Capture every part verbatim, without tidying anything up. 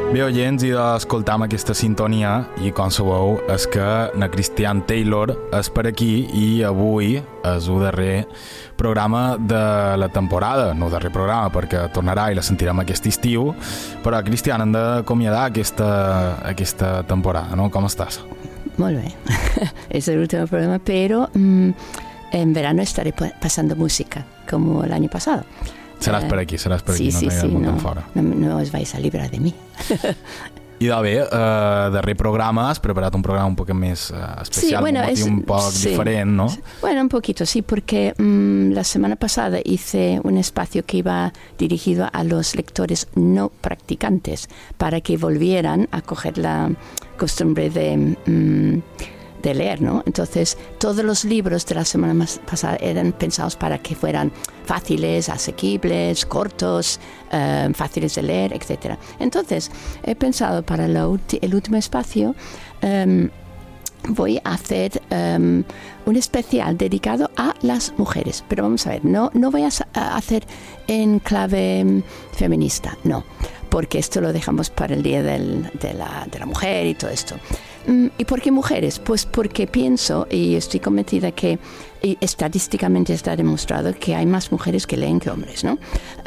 Bé, oients, i d'escoltam aquesta sintonia, i com sabeu, és que na Christian Taylor és per aquí i avui és el darrer programa de la temporada. No el darrer programa, perquè tornarà i la sentirem aquest estiu, però, Christian, hem d'acomiadar aquesta, aquesta temporada, no? Com estàs? Molt bé. Es el último programa, pero mmm, en verano estaré pasando música, como el año pasado. Seràs per aquí, seràs per aquí, sí, no sí, t'aniràs sí, molt no, tan fora. No, no os vais a librar de mí. I de bé, eh, darrer programa, has preparat un programa un poc més eh, especial, sí, bueno, un motiu es, un poc sí. diferent, ¿no? Bueno, un poquito, sí, porque mmm, la semana pasada hice un espacio que iba dirigido a los lectores no practicantes para que volvieran a coger la costumbre de... Mmm, de leer, ¿no? Entonces, todos los libros de la semana pasada eran pensados para que fueran fáciles, asequibles, cortos, eh, fáciles de leer, etcétera. Entonces, he pensado para la ulti- el último espacio, um, voy a hacer um, un especial dedicado a las mujeres. Pero vamos a ver, no, no voy a, a hacer en clave um, feminista, no, porque esto lo dejamos para el Día del, de, la, de la Mujer y todo esto. ¿Y por qué mujeres? Pues porque pienso y estoy convencida que y estadísticamente está demostrado que hay más mujeres que leen que hombres, ¿no?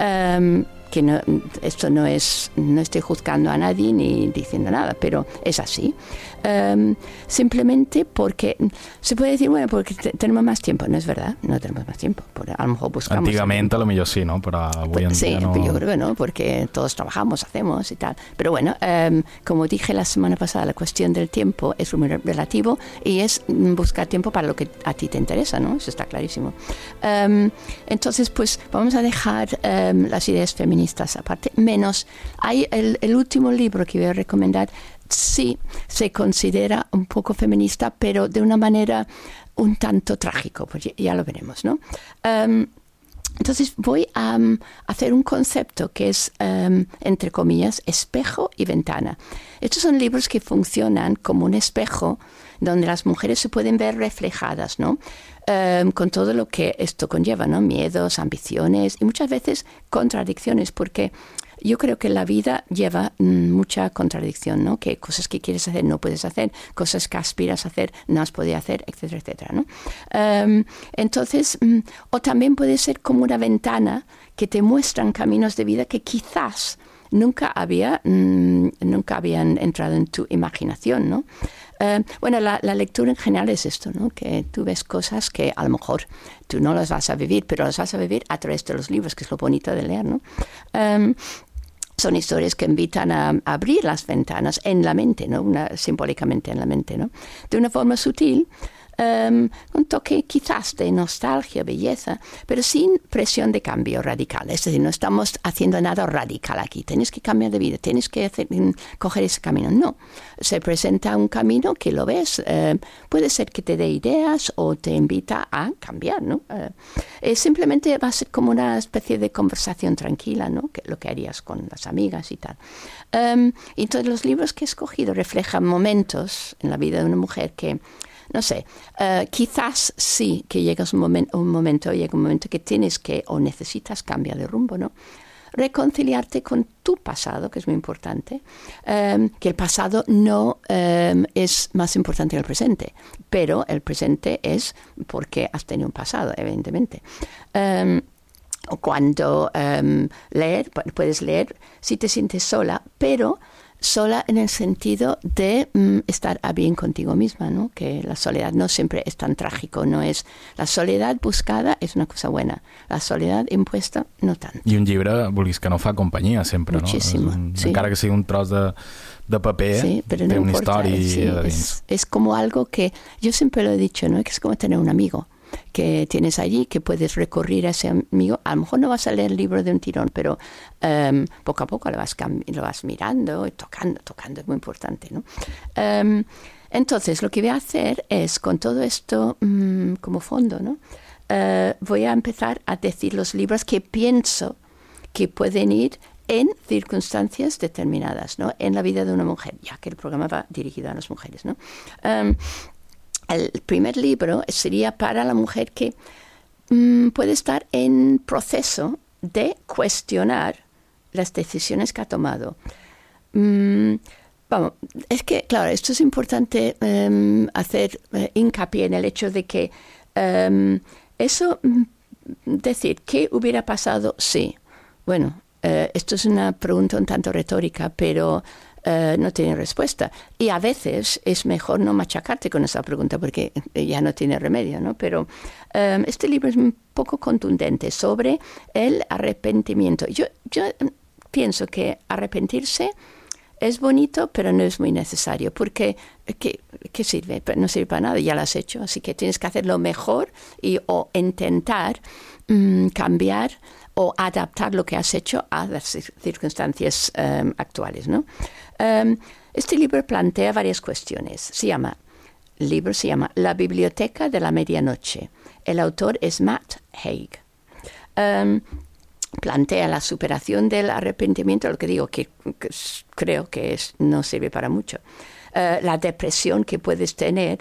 Um, que no, esto no es, no estoy juzgando a nadie ni diciendo nada, pero es así. Um, simplemente porque se puede decir, bueno, porque te, tenemos más tiempo. No es verdad, no tenemos más tiempo. Por, a lo mejor buscamos... Antigamente a lo mejor sí, ¿no? Pero hoy en sí, día no... yo creo que no, porque todos trabajamos, hacemos y tal. Pero bueno, um, como dije la semana pasada, la cuestión del tiempo es muy relativo y es buscar tiempo para lo que a ti te interesa, ¿no? Eso está clarísimo. Um, entonces, pues vamos a dejar um, las ideas feministas aparte, menos hay el, el último libro que voy a recomendar, sí se considera un poco feminista, pero de una manera un tanto trágico, pues ya, ya lo veremos, ¿no? Um, entonces voy a um, hacer un concepto que es, um, entre comillas, espejo y ventana. Estos son libros que funcionan como un espejo donde las mujeres se pueden ver reflejadas, ¿no? Um, con todo lo que esto conlleva, ¿no? Miedos, ambiciones y muchas veces contradicciones, porque yo creo que la vida lleva mm, mucha contradicción, ¿no? Que cosas que quieres hacer no puedes hacer, cosas que aspiras a hacer no has podido hacer, etcétera, etcétera, ¿no? Um, entonces, mm, o también puede ser como una ventana que te muestran caminos de vida que quizás nunca había, mmm, nunca habían entrado en tu imaginación, ¿no? Uh, bueno, la, la lectura en general es esto, ¿no? Que tú ves cosas que a lo mejor tú no las vas a vivir, pero las vas a vivir a través de los libros, que es lo bonito de leer, ¿no? Um, son historias que invitan a, a abrir las ventanas en la mente, ¿no? Una, simbólicamente en la mente, ¿no? De una forma sutil, Um, un toque quizás de nostalgia, belleza, pero sin presión de cambio radical. Es decir, no estamos haciendo nada radical aquí. Tienes que cambiar de vida, tienes que hacer, coger ese camino. No, se presenta un camino que lo ves. Uh, puede ser que te dé ideas o te invita a cambiar, ¿no? Uh, eh, simplemente va a ser como una especie de conversación tranquila, ¿no? Que, lo que harías con las amigas y tal. Um, entonces los libros que he escogido reflejan momentos en la vida de una mujer que no sé, uh, quizás sí que llegas un, momen- un momento, llega un momento que tienes que o necesitas cambiar de rumbo, ¿no? Reconciliarte con tu pasado, que es muy importante, um, que el pasado no um, es más importante que el presente, pero el presente es porque has tenido un pasado, evidentemente. Um, o cuando um, leer, puedes leer si te sientes sola, pero sola en el sentido de mm, estar a bien contigo misma, ¿no? Que la soledad no siempre es tan trágico, no es... La soledad buscada és una cosa buena, la soledad impuesta no tant. I un llibre, vulguis que no, fa companyia sempre, Muchísimo, no? Un, sí. Encara que sigui un tros de, de paper, sí, pero té no una importa, història sí, de dins. es, es como algo que... Yo siempre lo he dicho, ¿no? Que es como tener un amigo que tienes allí, que puedes recurrir a ese amigo. A lo mejor no vas a leer el libro de un tirón, pero um, poco a poco lo vas, cam- lo vas mirando y tocando, tocando, es muy importante, ¿no? Um, entonces, lo que voy a hacer es, con todo esto um, como fondo, ¿no? Uh, voy a empezar a decir los libros que pienso que pueden ir en circunstancias determinadas, ¿no? En la vida de una mujer, ya que el programa va dirigido a las mujeres, ¿no? Um, El primer libro sería para la mujer que mmm, puede estar en proceso de cuestionar las decisiones que ha tomado. Mm, vamos, es que, claro, esto es importante um, hacer uh, hincapié en el hecho de que um, eso, decir, ¿qué hubiera pasado si? Bueno, uh, esto es una pregunta un tanto retórica, pero uh, no tiene respuesta. Y a veces es mejor no machacarte con esa pregunta porque ya no tiene remedio, ¿no? Pero um, este libro es un poco contundente sobre el arrepentimiento. Yo, yo pienso que arrepentirse es bonito, pero no es muy necesario, porque ¿qué, qué sirve? No sirve para nada, ya lo has hecho, así que tienes que hacerlo mejor y, o intentar um, cambiar o adaptar lo que has hecho a las circunstancias um, actuales, ¿no? Um, este libro plantea varias cuestiones. Se llama, el libro se llama La Biblioteca de la Medianoche. El autor es Matt Haig. Um, plantea la superación del arrepentimiento, lo que digo que, que creo que es, no sirve para mucho. Uh, la depresión que puedes tener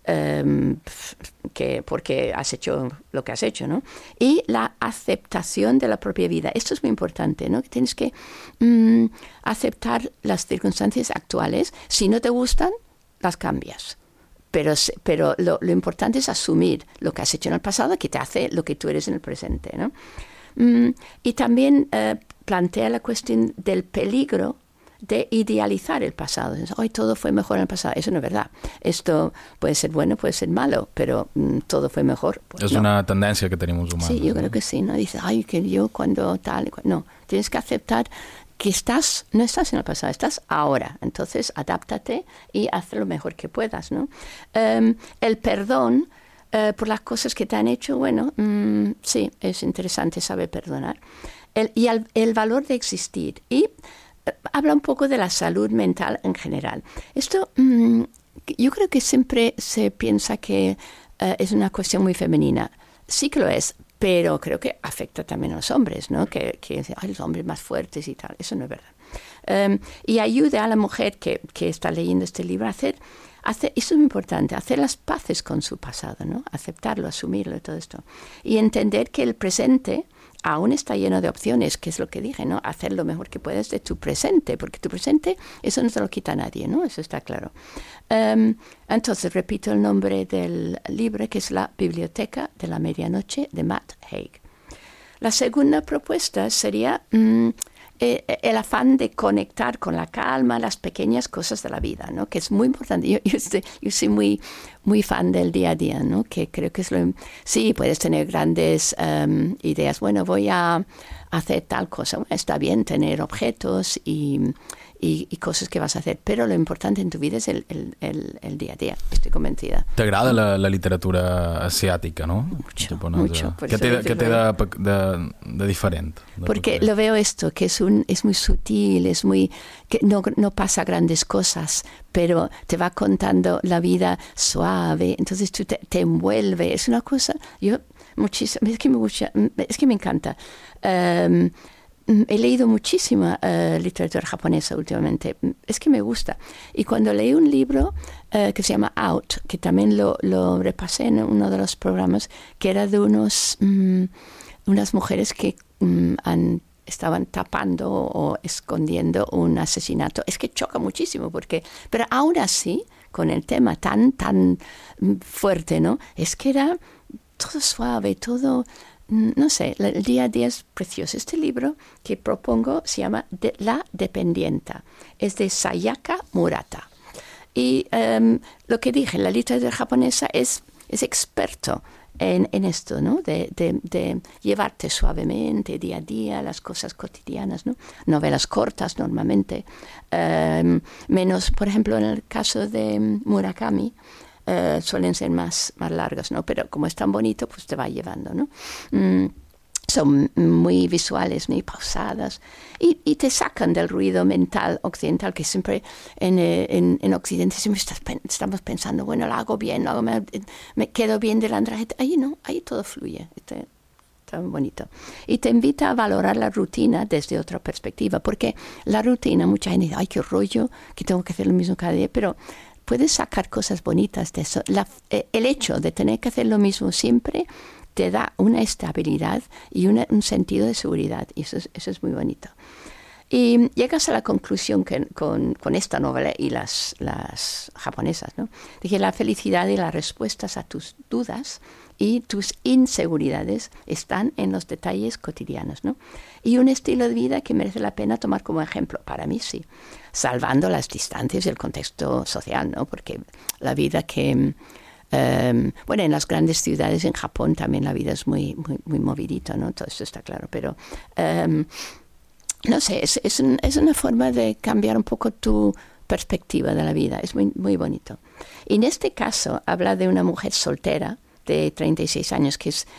um, que, porque has hecho lo que has hecho, ¿no? Y la aceptación de la propia vida. Esto es muy importante, ¿no? Que tienes que um, aceptar las circunstancias actuales. Si no te gustan, las cambias. Pero, pero lo, lo importante es asumir lo que has hecho en el pasado, que te hace lo que tú eres en el presente, ¿no? Mm, y también uh, plantea la cuestión del peligro de idealizar el pasado. Hoy todo fue mejor en el pasado. Eso no es verdad. Esto puede ser bueno, puede ser malo, pero mm, todo fue mejor. Pues es no. Una tendencia que tenemos humanos. Sí, yo ¿no? creo que sí, ¿no? Dices, ay, que yo cuando tal... No, tienes que aceptar que estás, no estás en el pasado, estás ahora. Entonces, adáptate y haz lo mejor que puedas, ¿no? Um, el perdón Uh, por las cosas que te han hecho, bueno, mmm, sí, es interesante saber perdonar. El, y el, el valor de existir. Y uh, habla un poco de la salud mental en general. Esto, mmm, yo creo que siempre se piensa que uh, es una cuestión muy femenina. Sí que lo es, pero creo que afecta también a los hombres, ¿no? Que, que dicen, ay, los hombres más fuertes y tal. Eso no es verdad. Um, y ayuda a la mujer que, que está leyendo este libro a hacer... Hacer, eso es muy importante, hacer las paces con su pasado, ¿no? Aceptarlo, asumirlo y todo esto. Y entender que el presente aún está lleno de opciones, que es lo que dije, ¿no? Hacer lo mejor que puedes de tu presente, porque tu presente, eso no te lo quita nadie, ¿no? Eso está claro. Um, entonces, repito el nombre del libro, que es La Biblioteca de la Medianoche, de Matt Haig. La segunda propuesta sería... Um, el afán de conectar con la calma, las pequeñas cosas de la vida, ¿no? Que es muy importante. Yo, yo, estoy, yo soy muy, muy fan del día a día, ¿no? Que creo que es lo... Sí, puedes tener grandes um, ideas. Bueno, voy a hacer tal cosa. Bueno, está bien tener objetos y, y, y cosas que vas a hacer, pero lo importante en tu vida es el, el, el, el día a día. Estoy convencida. Te agrada la, la literatura asiática, no? Mucho, mucho. ¿Qué te, ¿qué te da de, de diferente? De Porque lo veo esto, que es un es muy sutil, es muy que no, no pasa grandes cosas, pero te va contando la vida suave, entonces tú te, te envuelve. Es una cosa, yo muchísimo, es que me gusta, es que me encanta. Um, he leído muchísima uh, literatura japonesa últimamente, es que me gusta. Y cuando leí un libro uh, que se llama Out, que también lo, lo repasé en uno de los programas, que era de unos um, unas mujeres que um, han estaban tapando o escondiendo un asesinato. Es que choca muchísimo, porque, pero aún así, con el tema tan, tan fuerte, ¿no? Es que era todo suave, todo, no sé, el día a día es precioso. Este libro que propongo se llama de La Dependienta. Es de Sayaka Murata. Y um, lo que dije, la literatura japonesa es, es experto En, en esto, ¿no? De, de, de llevarte suavemente día a día las cosas cotidianas, ¿no? Novelas cortas normalmente, um, menos, por ejemplo, en el caso de Murakami, uh, suelen ser más, más largas, ¿no? Pero como es tan bonito, pues te va llevando, ¿no? Mm, son muy visuales, muy pausadas y, y te sacan del ruido mental occidental que siempre en, en, en Occidente siempre estás, estamos pensando, bueno, lo hago bien, lo hago, me, me quedo bien delante de la gente. Ahí no, ahí todo fluye, está, está muy bonito. Y te invita a valorar la rutina desde otra perspectiva, porque la rutina, mucha gente dice, ay, qué rollo, que tengo que hacer lo mismo cada día, pero puedes sacar cosas bonitas de eso. La, el hecho de tener que hacer lo mismo siempre te da una estabilidad y una, un sentido de seguridad, y eso es, eso es muy bonito. Y llegas a la conclusión que con, con esta novela y las, las japonesas, ¿no? De que la felicidad y las respuestas a tus dudas y tus inseguridades están en los detalles cotidianos, ¿no? Y un estilo de vida que merece la pena tomar como ejemplo, para mí sí, salvando las distancias y el contexto social, ¿no? Porque la vida que... Um, bueno, en las grandes ciudades en Japón también la vida es muy, muy, muy movidita, ¿no? Todo eso está claro, pero... Um, No sé, es, es, un, es una forma de cambiar un poco tu perspectiva de la vida. Es muy, muy bonito. Y en este caso habla de una mujer soltera de treinta y seis años, que es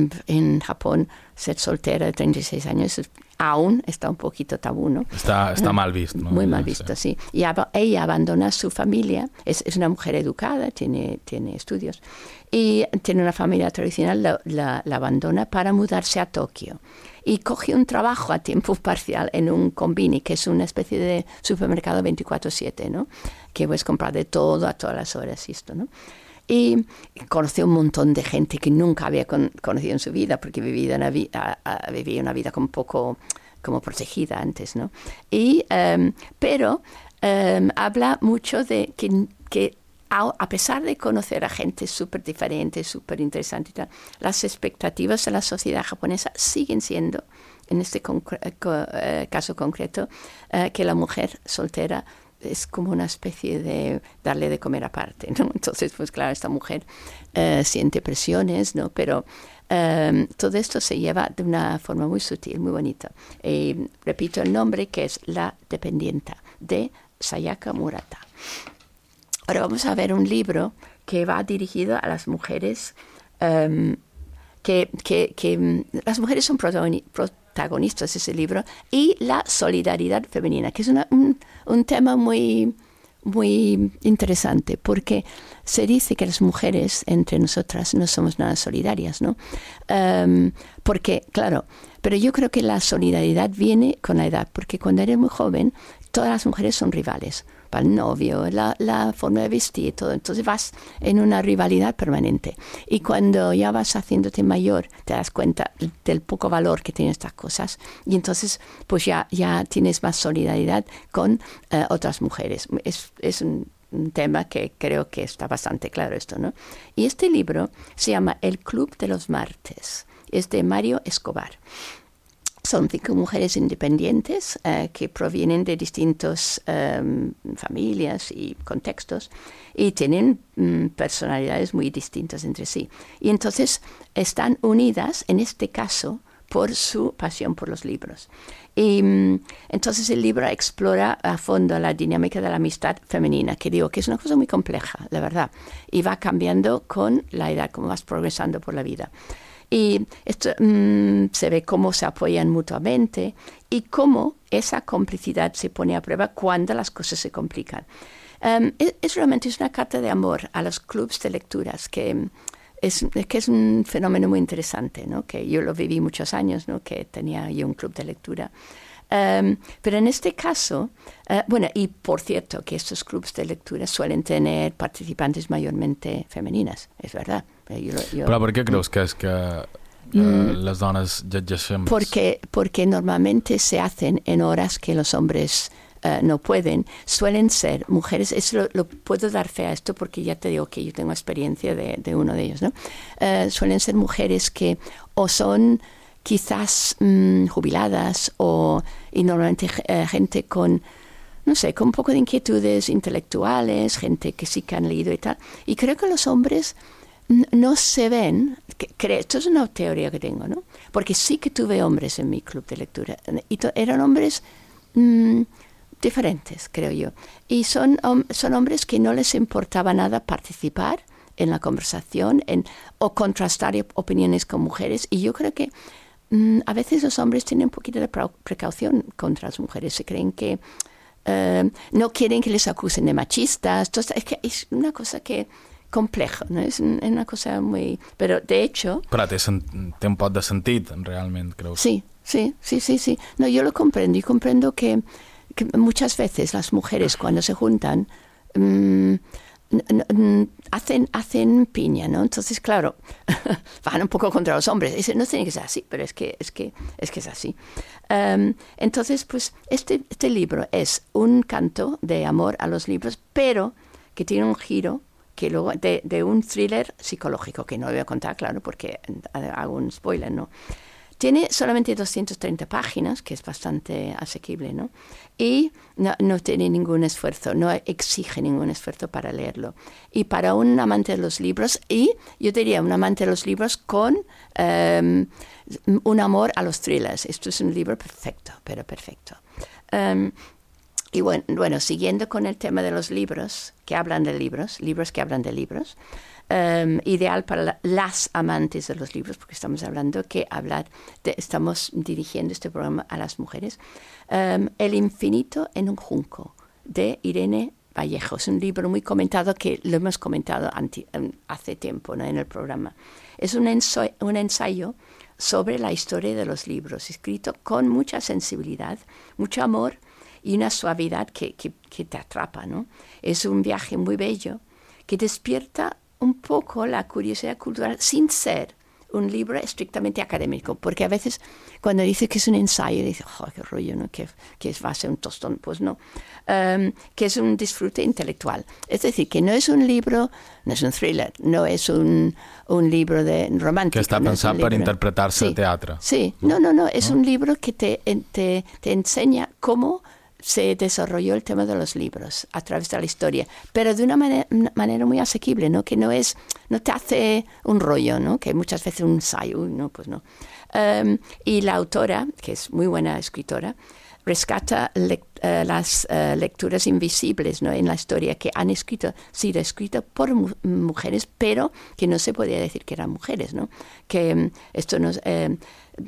en Japón ser soltera de treinta y seis años es, aún está un poquito tabú, ¿no? Está, está mal visto, ¿no? Muy mal visto, sí. Y ab- ella abandona su familia, es, es una mujer educada, tiene, tiene estudios, y tiene una familia tradicional, la, la, la abandona para mudarse a Tokio. Y coge un trabajo a tiempo parcial en un combini, que es una especie de supermercado veinticuatro siete, ¿no? Que puedes comprar de todo a todas las horas y esto, ¿no? Y conoció un montón de gente que nunca había con, conocido en su vida, porque vivía una, vi, a, a, vivía una vida como un poco como protegida antes, ¿no? Y, um, pero um, habla mucho de que... que a pesar de conocer a gente súper diferente, súper interesante y tal, las expectativas de la sociedad japonesa siguen siendo, en este concre- uh, caso concreto, uh, que la mujer soltera es como una especie de darle de comer aparte, ¿no? Entonces, pues claro, esta mujer uh, siente presiones, ¿no? Pero um, todo esto se lleva de una forma muy sutil, muy bonita. Y repito el nombre, que es La Dependienta, de Sayaka Murata. Ahora vamos a ver un libro que va dirigido a las mujeres, um, que, que, que las mujeres son protagoni- protagonistas de ese libro, y la solidaridad femenina, que es una, un, un tema muy, muy interesante, porque se dice que las mujeres entre nosotras no somos nada solidarias, ¿no? Um, porque, claro, pero yo creo que la solidaridad viene con la edad, porque cuando eres muy joven, todas las mujeres son rivales. Para el novio, la, la forma de vestir, todo. Entonces vas en una rivalidad permanente. Y cuando ya vas haciéndote mayor, te das cuenta del poco valor que tienen estas cosas. Y entonces, pues ya, ya tienes más solidaridad con uh, otras mujeres. Es, es un, un tema que creo que está bastante claro esto, ¿no? Y este libro se llama El Club de los Martes. Es de Mario Escobar. Son cinco mujeres independientes uh, que provienen de distintas um, familias y contextos y tienen um, personalidades muy distintas entre sí. Y entonces están unidas, en este caso, por su pasión por los libros. Y um, entonces el libro explora a fondo la dinámica de la amistad femenina, que digo que es una cosa muy compleja, la verdad, y va cambiando con la edad, como vas progresando por la vida. Y esto mmm, se ve cómo se apoyan mutuamente y cómo esa complicidad se pone a prueba cuando las cosas se complican. Um, es, es realmente es una carta de amor a los clubs de lecturas, que es, que es un fenómeno muy interesante, ¿no? Que yo lo viví muchos años, ¿no? Que tenía yo un club de lectura. Um, pero en este caso, uh, bueno, y por cierto que estos clubs de lectura suelen tener participantes mayormente femeninas, es verdad. Yo, yo, Però per què creus que és que eh, mm, les dones llegeixen? Porque, porque normalmente se hacen en horas que los hombres uh, no pueden. Suelen ser mujeres, eso lo, lo puedo dar fe a esto porque ya te digo que yo tengo experiencia de, de uno de ellos, ¿no? Uh, suelen ser mujeres que o son quizás mmm, jubiladas o y normalmente uh, gente con, no sé, con un poco de inquietudes intelectuales, gente que sí que han leído y tal. Y creo que los hombres no se ven, que, creo, esto es una teoría que tengo, ¿no? Porque sí que tuve hombres en mi club de lectura y to, eran hombres mmm, diferentes, creo yo. Y son, um, son hombres que no les importaba nada participar en la conversación en, o contrastar opiniones con mujeres. Y yo creo que mmm, a veces los hombres tienen un poquito de precaución contra las mujeres. Se creen que uh, no quieren que les acusen de machistas. Entonces, es que es una cosa que complejo, ¿no? Es una cosa muy... Pero de hecho... Però té, té un pot de sentit, realment, creo. Sí, sí, sí, sí, sí. No, yo lo comprendo y comprendo que, que muchas veces las mujeres cuando se juntan mmm, hacen, hacen piña, ¿no? Entonces, claro, van un poco contra los hombres. Dicen, no tiene que ser así, pero es que es, que, es, que es así. Um, entonces, pues, este, este libro es un canto de amor a los libros, pero que tiene un giro que luego de, de un thriller psicológico, que no voy a contar, claro, porque hago un spoiler, ¿no? Tiene solamente doscientas treinta páginas, que es bastante asequible, ¿no? Y no, no tiene ningún esfuerzo, no exige ningún esfuerzo para leerlo. Y para un amante de los libros, y yo diría un amante de los libros con um, un amor a los thrillers. Esto es un libro perfecto, pero perfecto. Um, y bueno, bueno, siguiendo con el tema de los libros, que hablan de libros, libros que hablan de libros, Um, ideal para la, las amantes de los libros, porque estamos hablando que hablar de, estamos dirigiendo este programa a las mujeres. Um, El infinito en un junco, de Irene Vallejo. Es un libro muy comentado que lo hemos comentado anti, um, hace tiempo, ¿no?, en el programa. Es un ensayo, un ensayo sobre la historia de los libros, escrito con mucha sensibilidad, mucho amor y una suavidad que, que, que te atrapa, ¿no? Es un viaje muy bello que despierta un poco la curiosidad cultural sin ser un libro estrictamente académico, porque a veces cuando dice que es un ensayo, dice, oh, qué rollo, ¿no? Que, que va a ser un tostón, pues no, um, que es un disfrute intelectual. Es decir, que no es un libro, no es un thriller, no es un, un libro de romántico. Que està no pensat per interpretar-se sí, al teatre. Sí, no, no, no, es ¿no? un libro que te, te, te enseña cómo se desarrolló el tema de los libros a través de la historia, pero de una manera, una manera muy asequible, ¿no? Que no es, no te hace un rollo, ¿no? Que muchas veces un ensayo, no, pues no. Um, y la autora, que es muy buena escritora, rescata le, uh, las uh, lecturas invisibles, ¿no?, en la historia que han escrito, sido escritas por mu- mujeres, pero que no se podía decir que eran mujeres, ¿no? Que um, esto nos... Um,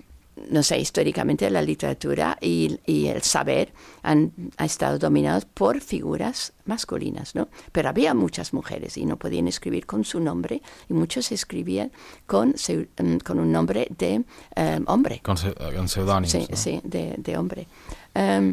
no sé, históricamente la literatura y, y el saber han ha estado dominados por figuras masculinas, ¿no? Pero había muchas mujeres y no podían escribir con su nombre y muchos escribían con, con un nombre de um, hombre. Con, con seudónimos. Sí, ¿no? sí, de, de hombre. Um,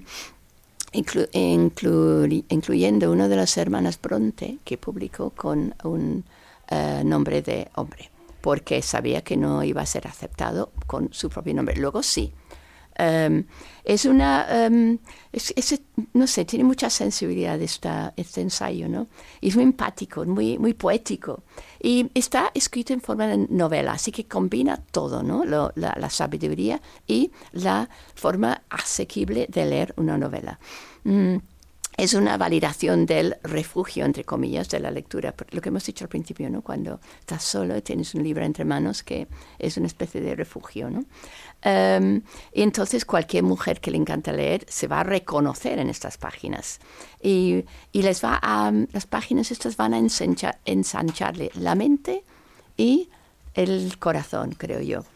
inclu, inclu, incluyendo uno de las hermanas Bronte, que publicó con un uh, nombre de hombre, porque sabía que no iba a ser aceptado con su propio nombre. Luego sí. Um, es una... Um, es, es, no sé, tiene mucha sensibilidad esta, este ensayo, ¿no? Y es muy empático, muy, muy poético. Y está escrito en forma de novela, así que combina todo, ¿no? Lo, la, la sabiduría y la forma asequible de leer una novela. Mm. Es una validación del refugio, entre comillas, de la lectura. Lo que hemos dicho al principio, ¿no? Cuando estás solo, tienes un libro entre manos que es una especie de refugio, ¿no? Um, y entonces cualquier mujer que le encanta leer se va a reconocer en estas páginas. Y, y les va a, las páginas estas van a ensanchar, ensancharle la mente y el corazón, creo yo.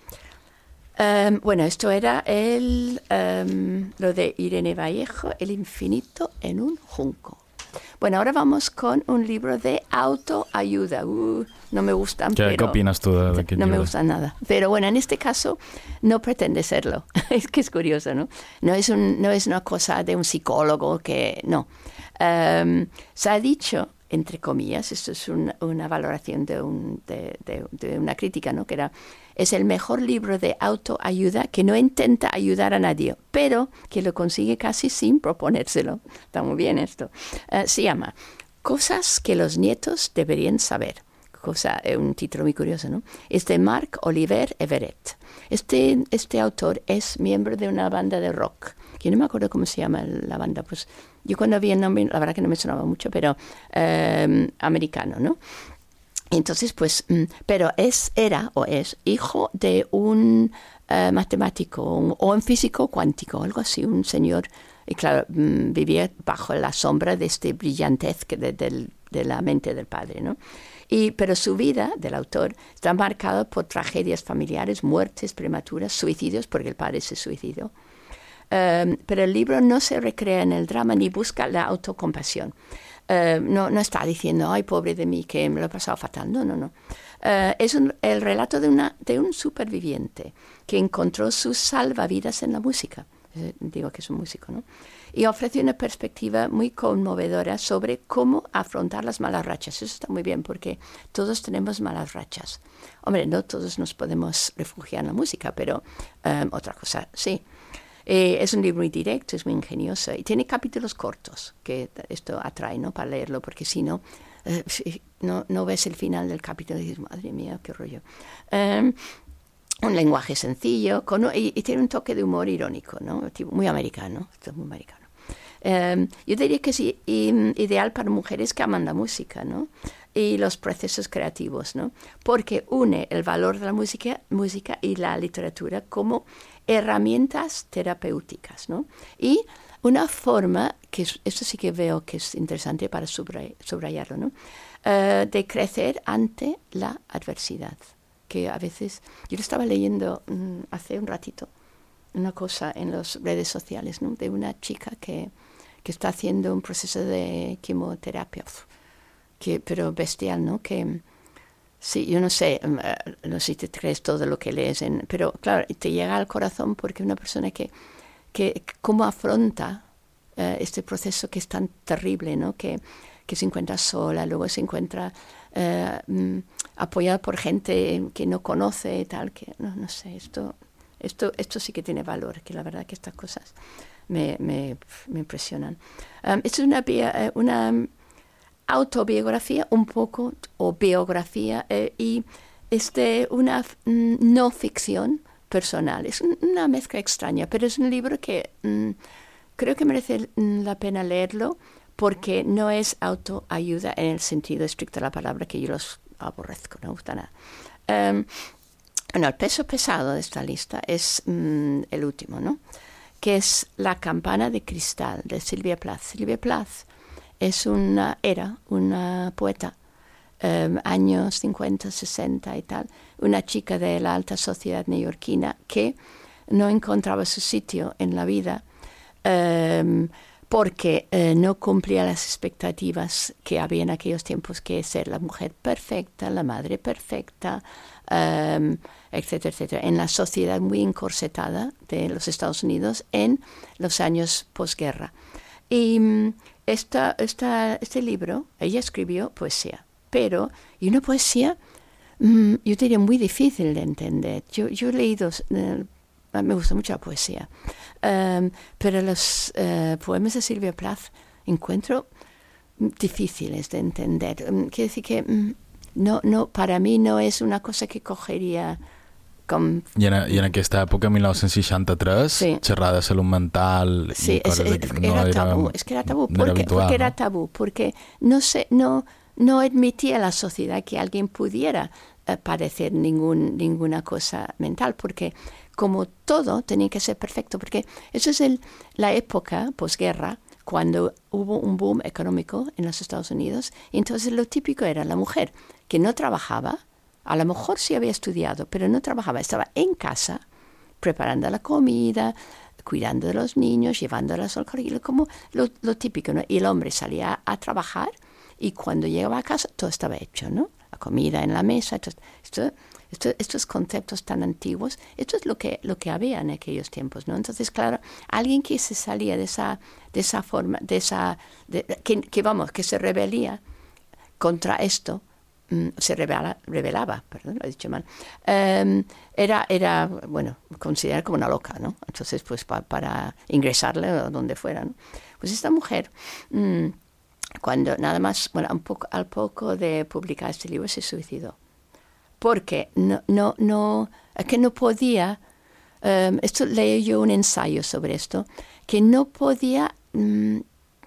Um, bueno, esto era el, um, lo de Irene Vallejo, El infinito en un junco. Bueno, ahora vamos con un libro de autoayuda. Uh, no me gustan, ¿Qué, pero... ¿Qué opinas tú de, de No me gusta nada. Pero bueno, en este caso no pretende serlo. Es que es curioso, ¿no? No es, un, no es una cosa de un psicólogo que... No. Um, se ha dicho, entre comillas, esto es un, una valoración de, un, de, de, de una crítica, ¿no? Que era... Es el mejor libro de autoayuda que no intenta ayudar a nadie, pero que lo consigue casi sin proponérselo. Está muy bien esto. Uh, se llama Cosas que los nietos deberían saber. Cosa, eh, un título muy curioso, ¿no? Es de Marc Oliver Everett. Este, este autor es miembro de una banda de rock, que no me acuerdo cómo se llama la banda. Pues yo cuando vi el nombre, la verdad que no me sonaba mucho, pero eh, americano, ¿no? Entonces, pues, pero es, era o es hijo de un uh, matemático un, o un físico cuántico, algo así, un señor, y claro, um, vivía bajo la sombra de este brillantez que de, de, de la mente del padre, ¿no? Y, pero su vida, del autor, está marcada por tragedias familiares, muertes prematuras, suicidios, porque el padre se suicidó. Um, pero el libro no se recrea en el drama ni busca la autocompasión. Uh, no, no está diciendo, ay, pobre de mí, que me lo he pasado fatal. No, no, no. Uh, es un, el relato de, una, de un superviviente que encontró sus salvavidas en la música. Eh, digo que es un músico, ¿no? y ofrece una perspectiva muy conmovedora sobre cómo afrontar las malas rachas. Eso está muy bien porque todos tenemos malas rachas. Hombre, no todos nos podemos refugiar en la música, pero um, otra cosa, sí. Eh, es un libro muy directo, es muy ingenioso y tiene capítulos cortos, que esto atrae, ¿no?, para leerlo, porque si no, eh, no, no ves el final del capítulo y dices, madre mía, qué rollo. Um, un lenguaje sencillo con, y, y tiene un toque de humor irónico, ¿no? Tipo, muy americano, esto es muy americano. Um, yo diría que es i, i, ideal para mujeres que aman la música, ¿no?, y los procesos creativos, ¿no?, porque une el valor de la música, música y la literatura como herramientas terapéuticas, ¿no?, y una forma, que es, esto sí que veo que es interesante para subray, subrayarlo, ¿no?, uh, de crecer ante la adversidad. Que a veces, yo lo estaba leyendo um, hace un ratito, una cosa en las redes sociales, ¿no?, de una chica que, que está haciendo un proceso de quimioterapia, que, pero bestial, ¿no?, que sí, yo no sé, um, no sé si te crees todo lo que lees, en, pero claro, te llega al corazón porque una persona que, que cómo afronta uh, este proceso que es tan terrible, ¿no?, que, que se encuentra sola, luego se encuentra uh, um, apoyada por gente que no conoce y tal, que no, no sé, esto, esto, esto sí que tiene valor, que la verdad que estas cosas me, me, me impresionan. Um, esto es una, una autobiografía un poco, o biografía, eh, y es de una mm, no ficción personal. Es un, una mezcla extraña, pero es un libro que mm, creo que merece mm, la pena leerlo, porque no es autoayuda en el sentido estricto de la palabra, que yo los aborrezco, no me gusta nada. Um, bueno, el peso pesado de esta lista es um, el último, ¿no?, que es La campana de cristal, de Sylvia Plath. Sylvia Plath es una, era una poeta, um, años cincuenta, sesenta y tal, una chica de la alta sociedad neoyorquina que no encontraba su sitio en la vida, um, porque eh, no cumplía las expectativas que había en aquellos tiempos, que es ser la mujer perfecta, la madre perfecta, um, etcétera, etcétera, en la sociedad muy encorsetada de los Estados Unidos en los años posguerra. Y um, esta, esta, este libro, ella escribió poesía, pero, y una poesía, um, yo diría, muy difícil de entender. Yo, yo he leído... Uh, me gusta mucho la poesía, um, pero los uh, poemas de Sylvia Plath encuentro difíciles de entender. Um, quiero decir que um, no, no, para mí no es una cosa que cogería com... I en, I en aquesta època, mil nou-cents seixanta-tres, sí, xerrar de salut mental sí, i coses es, de, era, no era era, tabú, es que era tabú, no porque, era habitual, porque ¿no? era tabú, porque no, sé, no, no admitía la sociedad que alguien pudiera uh, padecer ningún, ninguna cosa mental, porque como todo tenía que ser perfecto, porque eso es el, la época posguerra, cuando hubo un boom económico en los Estados Unidos, y entonces lo típico era la mujer que no trabajaba, a lo mejor sí había estudiado, pero no trabajaba, estaba en casa preparando la comida, cuidando de los niños, llevándolos al colegio, como lo, lo típico, ¿no? Y el hombre salía a trabajar y cuando llegaba a casa todo estaba hecho, ¿no? La comida en la mesa, esto, esto, esto, estos conceptos tan antiguos, esto es lo que, lo que había en aquellos tiempos, ¿no? Entonces, claro, alguien que se salía de esa, de esa forma, de esa, de, que, que vamos, que se rebelía contra esto, se rebela, rebelaba, perdón, lo he dicho mal, um, era, era, bueno, considerada como una loca, ¿no? Entonces, pues pa, para ingresarle a donde fuera, ¿no? Pues esta mujer, mmm, cuando nada más, bueno, un poco, al poco de publicar este libro, se suicidó. Porque no, no, no, es que no podía, um, esto leí yo un ensayo sobre esto, que no podía um,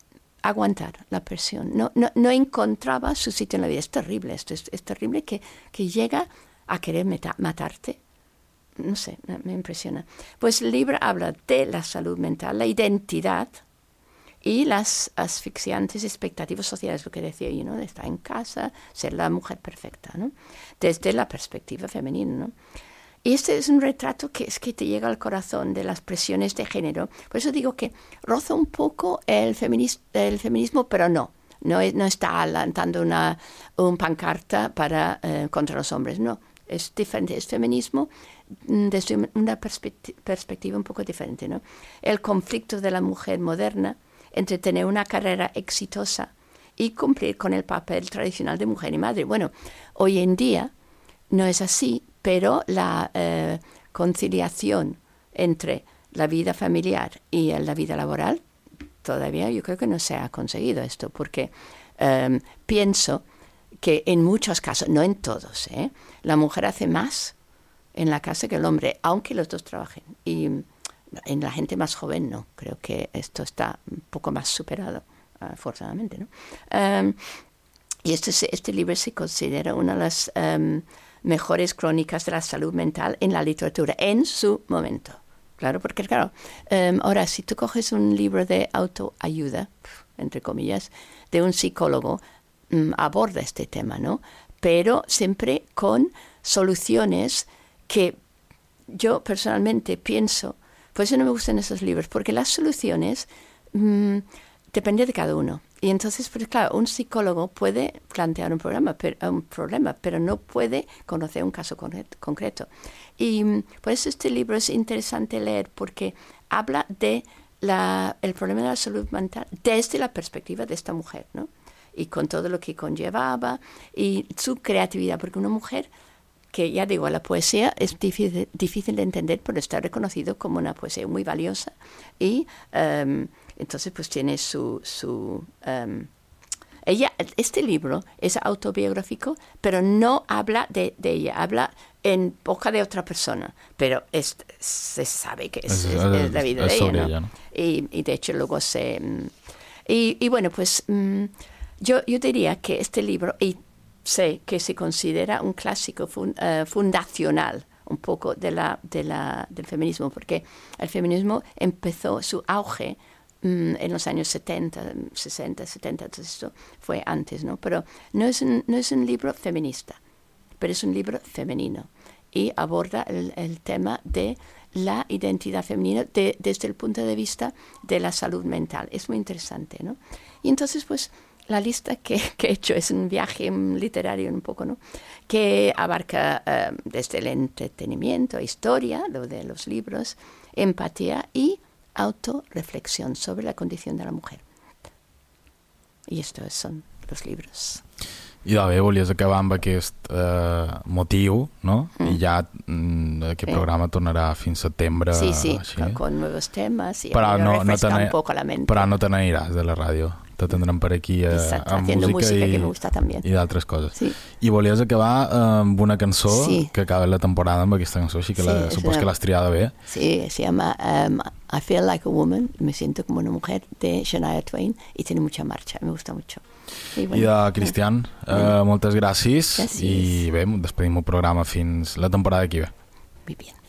aguantar la presión, no, no, no encontraba su sitio en la vida. Es terrible esto, es, es terrible que, que llega a querer meta, matarte. No sé, me impresiona. Pues el libro habla de la salud mental, la identidad y las asfixiantes expectativas sociales, lo que decía yo, ¿no? De estar en casa, ser la mujer perfecta, ¿no? Desde la perspectiva femenina, ¿no? Y este es un retrato que es que te llega al corazón de las presiones de género. Por eso digo que roza un poco el, feminis, el feminismo, pero no. No, es, no está lanzando una un pancarta para, eh, contra los hombres, no. Es diferente, es feminismo desde una perspectiva, perspectiva un poco diferente, ¿no? El conflicto de la mujer moderna entre tener una carrera exitosa y cumplir con el papel tradicional de mujer y madre. Bueno, hoy en día no es así, pero la eh, conciliación entre la vida familiar y la vida laboral, todavía yo creo que no se ha conseguido esto, porque eh, pienso que en muchos casos, no en todos, ¿eh? la mujer hace más en la casa que el hombre, aunque los dos trabajen. Y en la gente más joven no, creo que esto está un poco más superado, afortunadamente, ¿no? Um, y este, este libro se considera una de las um, mejores crónicas de la salud mental en la literatura, en su momento. Claro, porque claro, um, ahora si tú coges un libro de autoayuda, entre comillas, de un psicólogo, um, aborda este tema, ¿no? Pero siempre con soluciones que yo personalmente pienso, por eso no me gustan esos libros, porque las soluciones mmm, dependen de cada uno. Y entonces, pues claro, un psicólogo puede plantear un, programa, pero, un problema, pero no puede conocer un caso concreto. Y por eso este libro es interesante leer, porque habla de la, el problema de la salud mental desde la perspectiva de esta mujer, ¿no? Y con todo lo que conllevaba y su creatividad, porque una mujer que, ya digo, la poesía es difícil, difícil de entender, pero está reconocido como una poesía muy valiosa y um, entonces pues tiene su... su um, ella, este libro es autobiográfico, pero no habla de, de ella, habla en boca de otra persona, pero es, se sabe que es, es, es, es la vida es de ella, ¿no? ella, ¿no? Y, y de hecho luego se... Y, y bueno, pues um, yo, yo diría que este libro... Y, sé que se considera un clásico fun, uh, fundacional un poco de la, de la, del feminismo, porque el feminismo empezó su auge um, en los años setenta, sesenta, setenta, entonces esto fue antes, ¿no? Pero no es un, no es un libro feminista, pero es un libro femenino y aborda el, el tema de la identidad femenina de, desde el punto de vista de la salud mental. Es muy interesante, ¿no? Y entonces, pues, la lista que, que he hecho es un viaje literario un poco, ¿no? Que abarca uh, desde el entretenimiento, historia, lo de los libros, empatía y autorreflexión sobre la condición de la mujer. I estos són els llibres. I de bé, volies acabar amb aquest eh, motiu, no? Mm. I ja mm, aquest sí. programa tornarà fins setembre. Sí, sí, així. con, con nuevos temas y però no, refresca no un poco la mente. Però no te n'aniràs de la ràdio. Te tindrem per aquí eh, amb música, música i, que me gusta también. I d'altres coses. Sí. I volies acabar eh, amb una cançó sí. que acaba la temporada amb aquesta cançó, així que sí, la, supos una... que l'has triada bé. Sí, se llama um, I Feel Like a Woman, me siento como una mujer, de Shania Twain, y tiene mucha marcha, me gusta mucho. I, bueno, I de Cristian, eh, bueno. moltes gràcies, gràcies i bé, despedim el programa fins la temporada que ve. Muy bien.